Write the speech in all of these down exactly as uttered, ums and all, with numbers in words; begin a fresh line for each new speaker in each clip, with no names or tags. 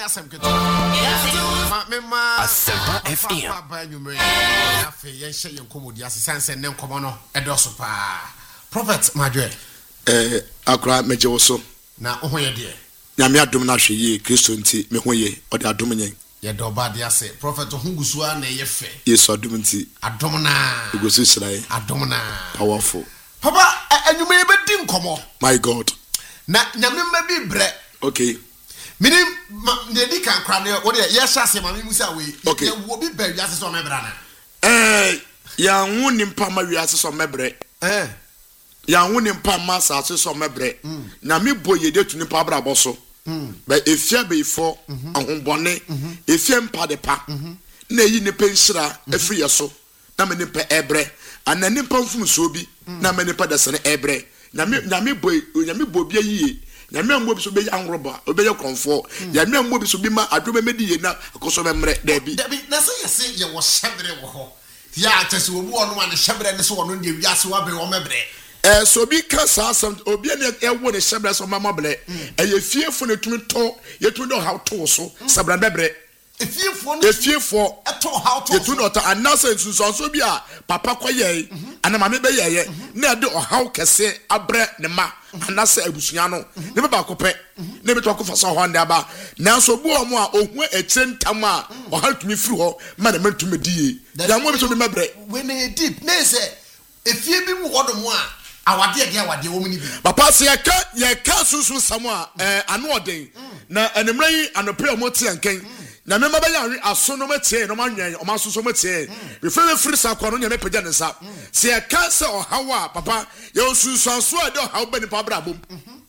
asem keto ma me ma
Asempa F M
ba nyumre na fe yen hye yen komodi asesanse ne nkomo no edoso pa prophet madwe
eh akra meje wo so
na ohoye de
nyame adom na hwe ye Kristo nti me hoye ode adom nyen
ye do ba de ase prophet hungusu a na ye fe
yesu adom nti
adom na
egosu srae
adom na
powerful
papa anyumre be di nkomo
my god
na nyame ma bi bre
okay
minim ne di kan kra ne wo de ye hye ase ma me musa we
okay.
ye wo bi ba wiase so mebra na
eh ya hu nimpa ma wiase so mebre
eh
ya hu nimpa ma sa ase so mebre na me boye de tu nimpa bra boso ba efia be ifo ahombone efia mpa de pa na yi ne penhira afri yeso na me nimpa ebre ana nimpa mfum so bi na me nimpa da sene ebre na me na me boy na me bo bia yi na me ambo bi so be yanroba obeye konfo ya me ambo bi so bi ma adome medi ye na akoso memre da bi
da bi na se yese ye wo shebre wo ho ya tese wo bu onu ane shebre ne so onu de wiase wa be wo mebre
eh so bi ka sa sam obi ne e wo ne shebre so mama ble e ye fiefo ne tumi to ye tumi do how to so sabra bebre
efiefo no
efiefo
eto how to
ye tumi do ta anasa nsuso so bi a papa koye ana mame be ye na de o how kese abre ne ma anasa abusua no ne be ba kopɛ ne be to akofa so ho nda ba nanso bu o mo a ohu eche ntam a o ha tumi firi ho ma na matumi die ya mo bi so bi mebre
we ne deep ne se efie bi mu wodo mo a awade de awade wo mini bi
papa se ye ka ye ka susu samo a eh ano oden na enemra yi anopre mo te anken na me maba ya aso no matie no manwen o maso so matie we fe free sakwa no nyame pagya ne sa se ye ka se o hawa papa ye osusu aso a de o hawa bani pa bra bom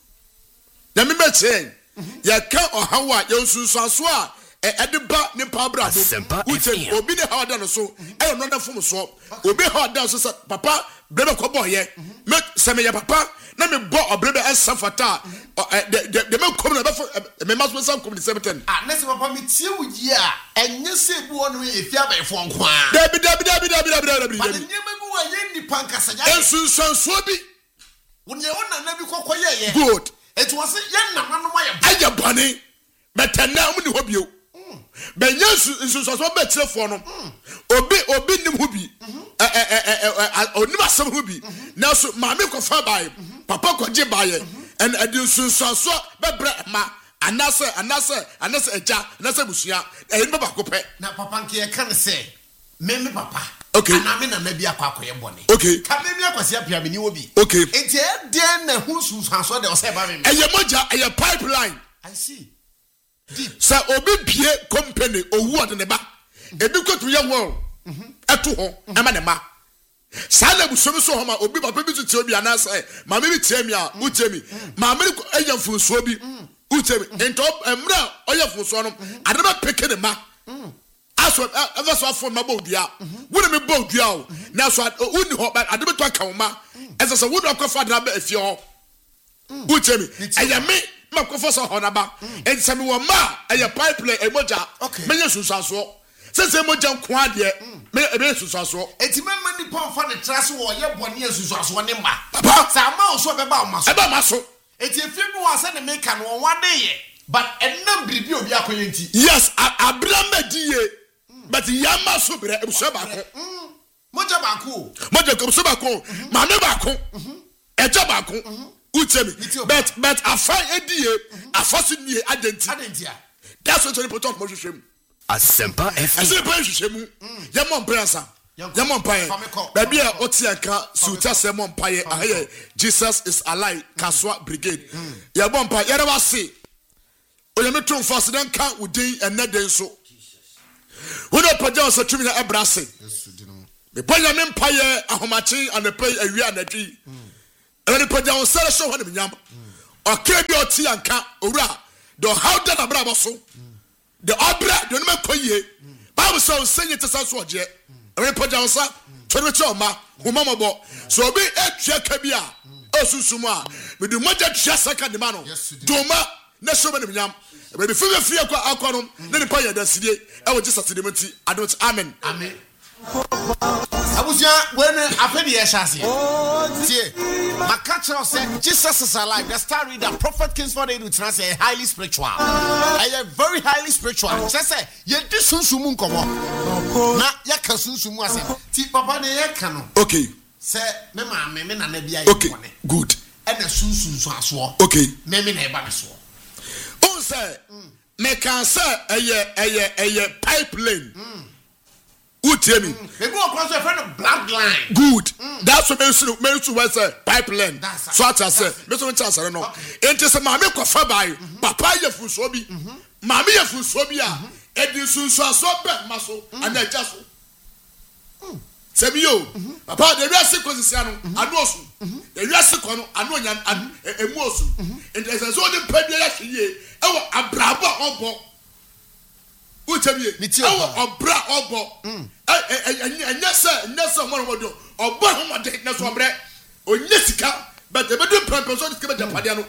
na me matie ye ka o hawa ye osusu aso a e de ba ne pa bra bom uche obi de hawa da no so e no da fom so obi hawa da so papa brebe ko boye me se me ya papa na me bo obrebe esafata de de me kom na be me maso sam kom de seventeen
ah na se papa me tie wuji a enye se bi wonu efia ba efo nko a
dabi dabi dabi dabi dabi dabi
dabi enye me bi wa ye ni pankasa ya
ensunsunso bi
wonye wona na bi kokoye ye
good
etu wase ye na nanu ma ye
aye bone betana mu ni hobio ben yesu ensunsunso be tirefo no obi obi nim hobi eh eh eh onim asem hobi na so ma me ko fa bae papa ko je bae en adinsunsunso be bre ma anase anase anase eja anase busua e ni baba ko pe
na papa nke ye kan se me me papa
okay
na me na ma bi akwa akoye bone
okay
ka me mi akwasi apia me ni obi
okay
enti e de na hu sunsunso de o se ba me
eye moja eye pipeline
I see deep
sa obi bie company owu ode ne ba ebi kotu ye wo eto ho ema ne ma sa na busomi so ho ma obi papa bi tuti obi anase ma me bi tie mi a utie mi ma me eya funso bi utie mi ento emra oya funso no ade ba peke ne ma aso ever so afọ ma bodua wona me bodua o na so uni ho ade be to aka wo ma ese so wona akwafa ade ba afie ho utie mi eya me makofo so ho na ba ense me wo ma eya pipeline emoja menye sunsanso sese moja nko ade me ebe sunsanso
enti memma ni pon fa ne traso wo ye bone asunsanso ne ma
papa
sa ma o so be ba o ma so
e ba ma so
enti efi bi wa se ne make an won wade ye but enam biribi obi akoye enti
yes abrama diye but yama so bre ebuso ba ko
moja ba ko
moja ko so ba ko ma me ba ko eja ba ko utemi but but afa edie afa so nie agenti
adentia
that's what you put on mo hwehwem
Asempa F M
ase pa hwehwem yamon pransa yamon paye baby a oti anka suta semon paye aye Jesus is alive Kaswa brigade yamon paye yere wa se oyemetun fast den kan udin eneden so wono paja so tumi na ebrase me panya me paye ahomachi anepay awia anadwi ene paja on sere so ho ne nyam okay bi oti anka owura do how that abra boso the obra do no makoye bible say senye tesa so oje ene paja on sa toro che oma homamabo so obi etwa ka bi a osusum a me du moja twa saka de ma no doma na so be ne nyam ebe fi be fi akwa akwa no ne ne paye da sidie e wo Jesus de menti adot amen
amen Abusia, when I pay the Shasi. See, my catcher said, Jesus is alive. The star reader, Prophet Kingsford, they do translate highly spiritual. I am very highly spiritual. Just say, you do soon sumun come on. Now, Yakasun Sumu, Ti Papa de Yakano.
Okay.
Say, Mamma, Mamma, and Nebia.
Okay, good.
And the Susun swore.
Okay.
Mamma, never swore.
Oh, sir, me can say a year, a year, a year pipeline. Who tell me?
They go across a friend of bloodline.
Good. Mm. That's what makes you make you say pipeline. So I say, Mister Chance, I don't know. It is a mammy coffee by Papa Yafusobi, Mammy Yafusobia, and you soon saw so bad muscle, and I just say, you, Papa, the rest of Cosiano, and also the rest of Cono, and Noyan, and a Mosu, and there's a sort of peddler here, oh, a brava or who tell me? Oh, a bra or bo. And yes, sir, yes, someone will do. Or bon, my day, that's one bread. Or Jessica, but the better purpose of the Padiano.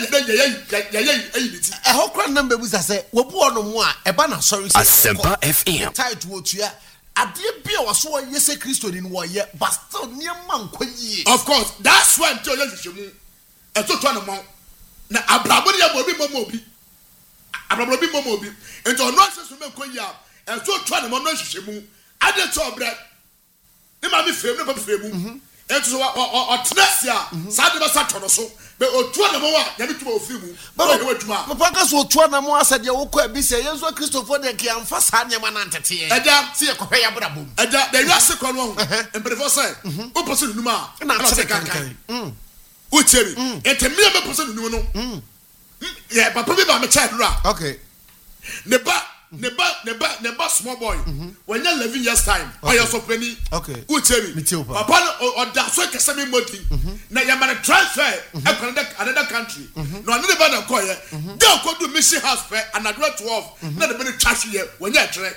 A whole crowd number was I say, what born no more, a banner, sorry,
Asempa F M.
Tied to what you are. I did be a sworn, yes, a Christian in one year, but still near monk.
Of course, that's why I'm telling you. And so, one amount. Now, Abrabonia will be Momobi. Abrabobi Momobi. And so, nonsense to make Koya. And so, trying to manage I didn't talk bread. They might be famous, but famous. And so, or Tnessia, Saturday Saturn or so, but or two and more, you need to go film. But I went to my Papa was two and more said, you could be saying, yes, what Christopher de Kian first had your man entity. And then see a Korea Brabum. And that they are second one. And before say, who person Numa, and I'll take a kind. Who tell me? And to me, I'm a person who know. Yeah, but probably I'm a child. Okay. Neba. Neba, neba, neba, small boy. When you're eleven years time, I also penny. Okay. Who tell me? Me too. Papa, or that's why can me money. Now you're gonna transfer another another country. No, another man of choir. Don't go to mission house fair and I got twelve. Not a minute trash here when you're trained.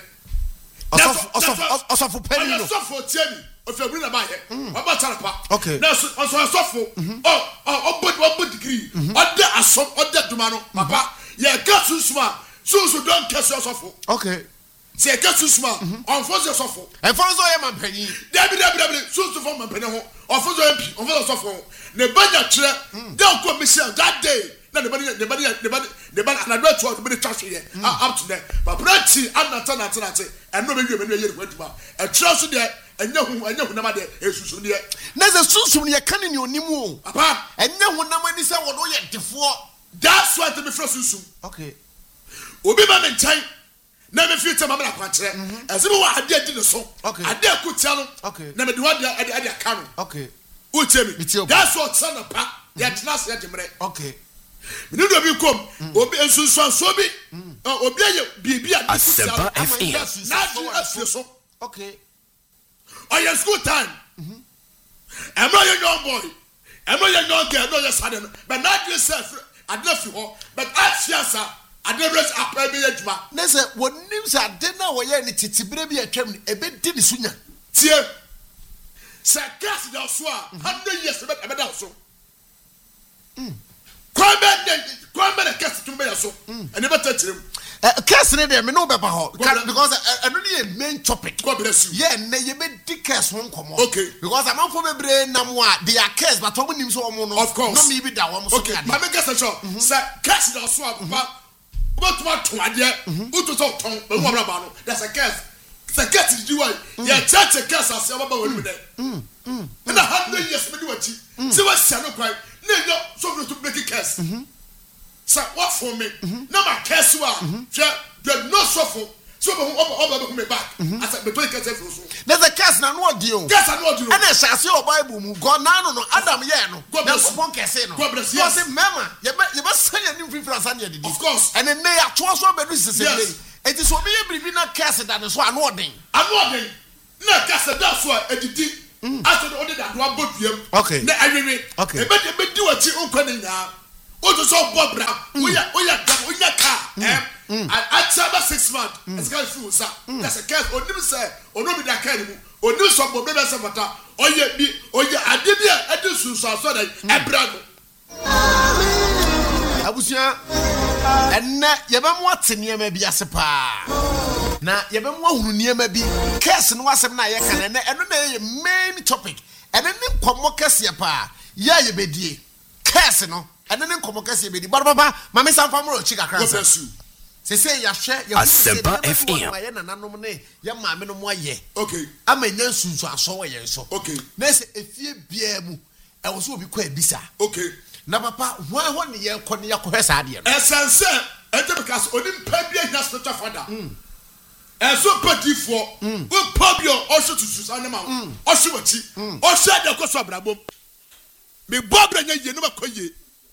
Also for penny. Also for Jenny. If you're bringing about it, about Tarapa. Okay. Now, also a soft. Oh, oh, but one degree. Under a sum, under Dumano, Papa. Yeah, got too smart. So, so don't catch yourself. Okay. Say, catch you smart. On force yourself. And for us, I am a penny. Debbie, Debbie, Debbie, so to form a penny. Or for the on for yourself. The banner chair, don't come Michelle that day. Nobody, nobody, nobody, nobody, and I don't want to be trash here. Up to that. But Prancy, I'm not turning to and nobody went to a trust there. And no, I know nobody is soon there. There's a soon you're coming your new. Papa, and no one nobody said what we had before. That's why to be frozen soon. Okay. Obi ba me ntan na me future mama na kwankyere ase me wa ade ade ne so okay ade akutia no okay na me de wade ade ade aka no okay o tell me that's what son of pa ya tnas ya demre okay me do bi kom obi ensunsuan so bi obi aye bibia
Asempa F M
na do afie so okay oh your school time mhm am not your young boy am not your young girl no your son but not yourself I don't feel but afiasa I never rest up every juma. Nessa, what news I did not wear any titibre a term a bit did sooner. Tear Sarcastic or swa, hundred years about also. Crime and a cast to me so. I never touch him. A cast in there, no better because I only a main topic. God bless you. Yeah, nay, you made dickers won't come. Okay, because I'm not for my brain, Namwa, they are cast, but when him so of course, no, maybe that one. Okay, my guess is sure. Sir, cast or swap. What what to idea? Who to talk tongue? But what about that's a guess. It's a guess is you. Yeah, church a guess. I say about what we there. And a hundred years, maybe what you see what Sano cry. No, no, so to make a guess. So what for me? No, my guess you are. You're no suffer. So over me back. I said, but there's a cast now. What do you? Guess I know you. And I shall see your Bible. God, no, no, Adam, yeah, no. God bless you. God bless you. Yes, Mama, you must say a new people as I did. Of course. And then they are twice one better. Yes. It is for me, every not cast that is one warning. I'm warning. No, cast that's what it did. After the order that one book you. Okay. I mean, okay. But you do what you open now. What is all Bob Brown? We are, we are, we are car. I tell about six months. It's going through, sir. That's a case. Or never say, or no be that kind of, or no some of them as a matter. Or yet be, or yet I did be a do so that I brag. I was here, and you know what's in here, maybe as a pa.
na yɛbɛmu ahunu nneɛma bi curse no wasɛm na yɛ kan na ɛno na yɛ main topic ɛne ne nkɔmmɔ kɛseɛ paa yɛ yɛbɛdie curse no ɛne ne nkɔmmɔ kɛseɛ bɛdi bɔdɔ baba mame samfa mro chi kakra nsa sese yɛhwɛ
Asempa F M
yɛ nananom ne yɛ maame no mo ayɛ
okay
ama nya nsunsu aso wɔ yɛn so
okay
na sɛ efie bia mu ɛwɔ so obi kɔ abisa
okay
na papa hwan hɔ ne yɛ kɔ ne yɛ kɔhwɛ saa deɛ no
ɛsɛnsɛ ɛtɛ because onimpa bia nya spiritual father ɛso patifoɔ wo pabio ɔhwɛ tutu saa ne ma ɔhwɛ wɔkyi ɔhwɛ de kɔ so abrabom me bɔbra nya yie no makɔ yie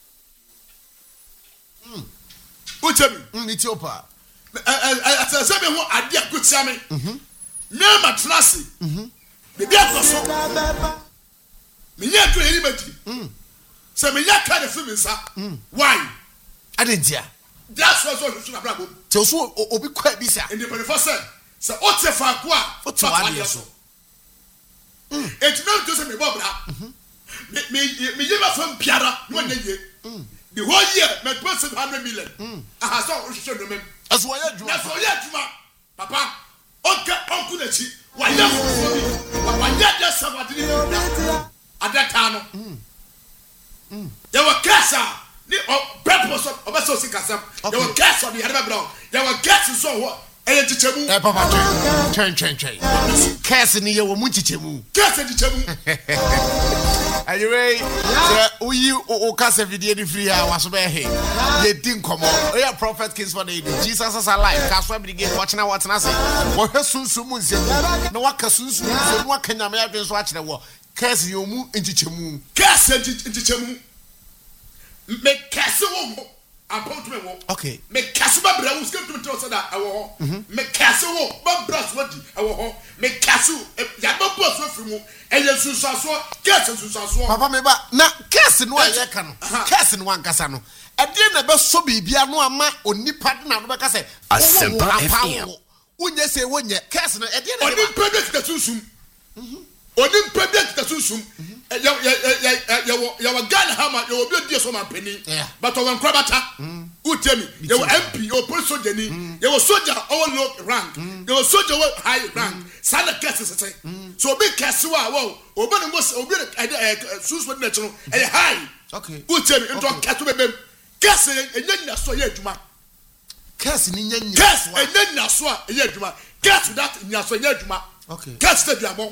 Uchemi,
Ethiopia.
I said, "Me who adia kutia me." Me ma trasi. Me dia koso. Me nya to anybody. Say me nya kind of film sa. Why?
I didn't hear.
That's what you should have done.
So so obi kwa bi sa.
In the twenty-first said, "Say o te fa ko a,
o te wa dia so."
Et no to say me bobra. Me me me yema fam piara, no nya ye. The whole year, my person hundred million. I have some show them.
That's why you do.
That's why you do, Papa. Okay, Uncle Nechi. Why you? Why you just somebody at that time? There were cats. The purpose of Obaso Sikasam. There were cats on the other brown. There were cats so what? Eh, Chichemu.
Eh, Papa, train, train, train. Cats in the year, Munchichemu.
Cats in Chichemu.
Anyway, so we o kasa video ni free hour so be he. Ye din komo. O ya prophet kings for the Jesus is alive. Kaswa be again watching na what na say. Wo hwe sunsun mu nsem. Na waka sunsun mu nsem waka nyame ya dwen so a kire wo. Curse yo mu nchichemu.
Curse nchichemu. Me curse wo. About me wo.
Okay.
Me curse ba bra wo skip to me tell say that I wo. Me curse wo ba bra so di I wo. Me curse ya ba boss wo free mu. Eye sunsaso, curse sunsaso.
Papa me ba na curse no aye ka no. Curse no ankasa no. E de na be so bibia no ama onipa de na no be ka say
Asempa F M.
Unye say wonye curse no e de na
onipa de kita sunsum. Mhm. Onipa de kita sunsum. Ya ya ya ya ya wa Ghana hama ya obi odi so man pani. But o wan krabata. Utemi, ya wa M P o police soldier ni. Ya wa soldier o low rank. Ya wa soldier o high rank. Sana curse say. So obi curse wa wo obi no mos obi sunsun na chiro e high.
Okay.
Utemi into curse bebem. Curse enye na so ye adwuma.
Curse ni nya nya.
Curse enye na so a ye adwuma. Curse that nya so ye adwuma.
Okay.
Curse the diabon.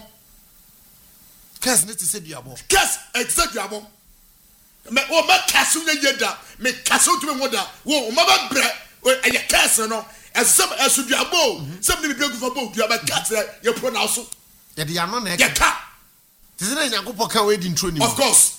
Curse need to say diabo.
Curse exact diabo. Me o ma curse nya yeda. Me curse to me woda. Wo o ma ba bre. O e curse no. Esem esu diabo. Sem ni bi gu for bo diabo curse ye pronounce.
Ye de ano na e.
Ye ka.
Tizina nyankopɔ ka we di ntro ni.
Of course.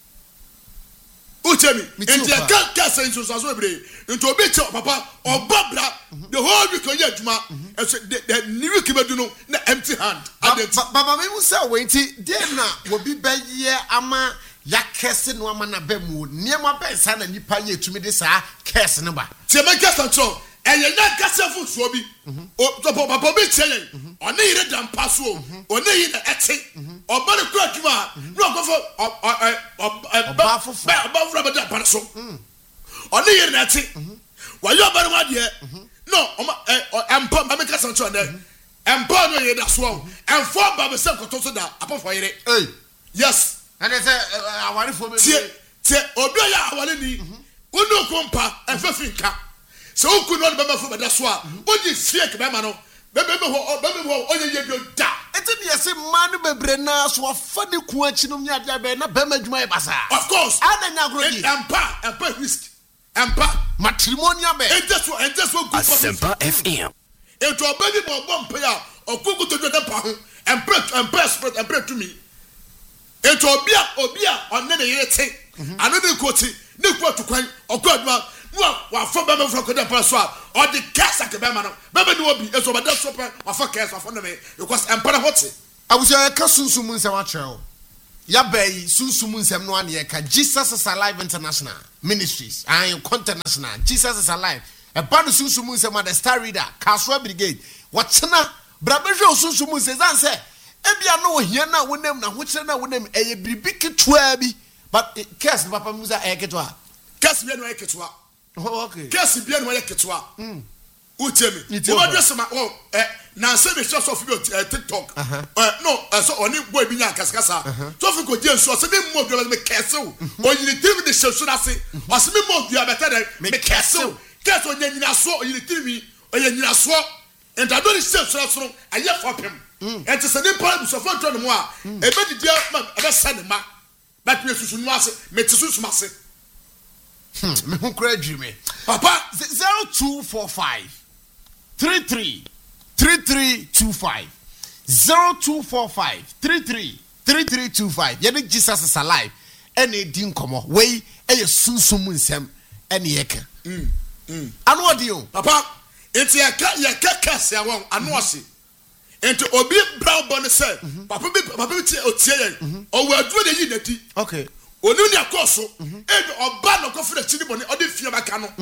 Uchemi, and the cat cast into Sasobre, into a bit of papa or Barbara, the whole week of Yajuma, and the new Kimaduno, the empty hand.
Baba, we will say, wait, Dena will be by year ama Yakesin Wamana Bemu, near my best son, and you pay to me this are cast number.
Tiaman Castle, and you're not Castle for Swoby, or the Papa be telling, or need a damn password, or need a exit, or better graduate, no go for a bath of rubber that parcel. Or need an exit. While you're better one year, no, I'm put my cousin on there, and Bono that swung, and four by myself to that upon fire. Yes, and I said, I want for me. Obia, I want to need, we no compa and Fafinka. So who could not remember from that swap? What is fake, Mamano? Remember what only you da.
It's a yes, man, Bebrena, so a funny question of Yabena, Bemaj my bazaar.
Of course,
and an agreement,
and pa, and pa risk, and pa,
matrimonia,
and that's what, and that's what
Asempa F M.
Into a baby bomb pair or Kuku to the pound and press and press and pray to me. Into a beer or beer on any yet, another quote, no quote to quite or good man. Wa for bema from Koda Paswa or the cast at the Bemano. Bema no be as over that super or for cast of me because I'm part of what's
I was a cousin Sumun Samacho. Yabe Susumun Samnoan Yaka. Jesus is Alive International Ministries. I am International. Jesus is Alive. A part of Susumun Sama, the Star Reader, Kaswa Brigade. What's na? Brabejo Susumun says, answer. Ebia no here now with them now, which now with them a big twabi. But Cass Papa Musa Eketwa.
Cass Biano Eketwa.
Oh, okay.
Kasi bien wa yeketwa. Mm. Utemi. What just my oh eh now say me just off your TikTok. Uh no so only boy bi nya kaskasa. So fi ko je so say me mo bi me kese o. O yiri tiri me de so na say. O say me mo bi abeta de me kese o. Kese o nya nyina so o yiri tiri mi o nya nyina so. And I don't say so so aye for pem. And to say the problem so for tro no a e be di dia ma e be send ma. But me susu no ase me tisusu ma se.
Hmm, me who cry dream me.
Papa
zero two four five three three three three two five zero two four five three three three three two five. Yene Jesus is alive. Ene di nkomo. Wey eye sunsum nsem ene yeka.
Mm. Mm.
Anu odi o.
Papa, enti yeka yeka kase awon anu ase. Enti obi brown bone say, papa bi papa bi tie otie yen. O wa duro de yi nati.
Okay.
Onu ni akoso e oba no kofre chiri bone odi fia baka no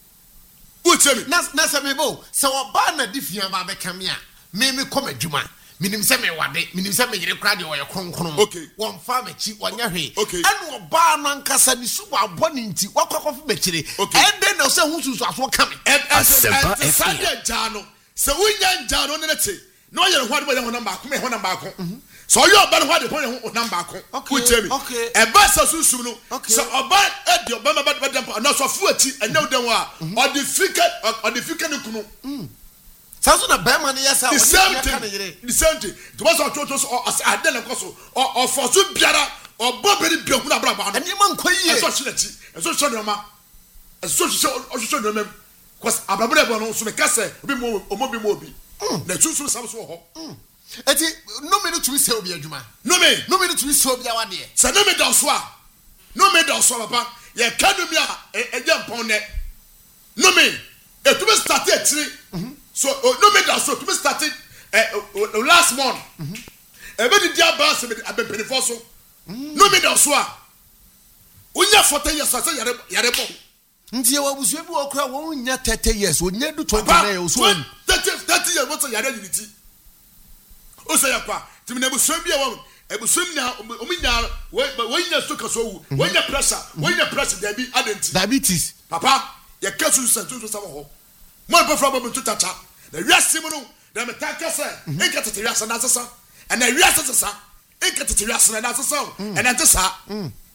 utemi
na na se me bo se oba na di fia ba beka me a me me kom adwuma minim se me wade minim se me yire kra de oye kronkron won fa machi onya hwe ene oba no ankasa ni suba aboni nti wakwakof mechire ende na se hu susu aso ka me
Asempa F M
jano se wunya jano ne te no yere hwade bo ye ho namba ko me ho namba ko so you oba no hwade bo ye ho namba ko utemi e ba sa susu no so oba e de oba ma ba dem na so fu ati ene dem wa o de fika o de fika ne kunu
Saso na bema ne yesa
the same thing the same thing to was on totos or as ade na koso or for so biara or boberi bi hu na bra ba no
eni man koyie
so shirati so so no ma so so so no mem cause abrabure bo no so me kase obi mo omobi mo obi na tusu sam so ho
eti no me no tumi se obi adwuma
no me
no me no tumi se obi awade
se no me da so a no me da so papa ye kanu mi a e je mpon ne no me e tumi start e tiri so no me that so to be started uh, last month e be di dia ba se be abempeni for so no me that so a unya forty years say yare yare bo
nti e wabusu bi okra wo unya thirty years onya du twenty-nine years so
thirty thirty years what yare unity o say yakwa timi na busu bi e wo e busu nya o mi nya wo nya so ka so wu wo nya pressure wo nya pressure there be identity
diabetes
papa ye kasu sentu so sa ho mo be from bo to tacha the wiase mu no da metaka say e katete wiase na sesa and the wiase sesa e katete wiase na sesa and ante sa